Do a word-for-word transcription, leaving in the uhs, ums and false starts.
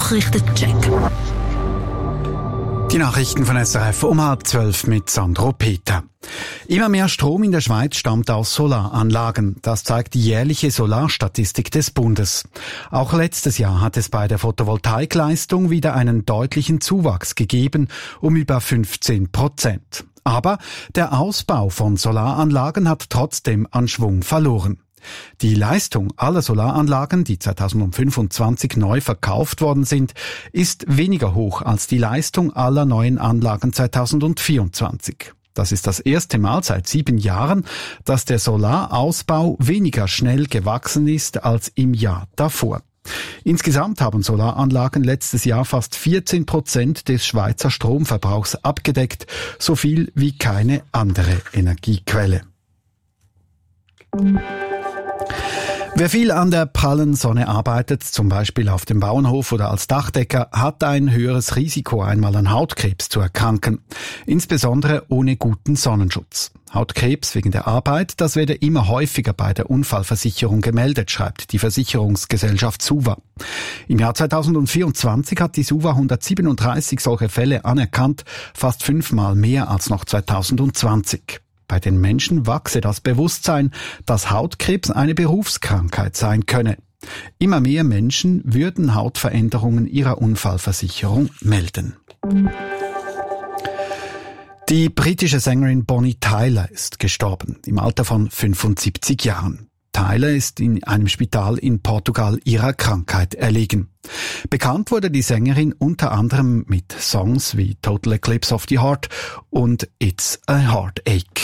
Nachrichtencheck. Die Nachrichten von S R F um halb zwölf mit Sandro Peter. Immer mehr Strom in der Schweiz stammt aus Solaranlagen. Das zeigt die jährliche Solarstatistik des Bundes. Auch letztes Jahr hat es bei der Photovoltaikleistung wieder einen deutlichen Zuwachs gegeben, um über fünfzehn Prozent. Aber der Ausbau von Solaranlagen hat trotzdem an Schwung verloren. Die Leistung aller Solaranlagen, die zweitausendfünfundzwanzig neu verkauft worden sind, ist weniger hoch als die Leistung aller neuen Anlagen zweitausendvierundzwanzig. Das ist das erste Mal seit sieben Jahren, dass der Solarausbau weniger schnell gewachsen ist als im Jahr davor. Insgesamt haben Solaranlagen letztes Jahr fast vierzehn Prozent des Schweizer Stromverbrauchs abgedeckt, so viel wie keine andere Energiequelle. Wer viel an der prallen Sonne arbeitet, zum Beispiel auf dem Bauernhof oder als Dachdecker, hat ein höheres Risiko, einmal an Hautkrebs zu erkranken. Insbesondere ohne guten Sonnenschutz. Hautkrebs wegen der Arbeit, das werde immer häufiger bei der Unfallversicherung gemeldet, schreibt die Versicherungsgesellschaft SUVA. Im Jahr zweitausendvierundzwanzig hat die SUVA hundertsiebenunddreißig solche Fälle anerkannt, fast fünfmal mehr als noch zweitausendzwanzig. Bei den Menschen wachse das Bewusstsein, dass Hautkrebs eine Berufskrankheit sein könne. Immer mehr Menschen würden Hautveränderungen ihrer Unfallversicherung melden. Die britische Sängerin Bonnie Tyler ist gestorben, im Alter von fünfundsiebzig Jahren. Tyler ist in einem Spital in Portugal ihrer Krankheit erlegen. Bekannt wurde die Sängerin unter anderem mit Songs wie Total Eclipse of the Heart und It's a Heartache.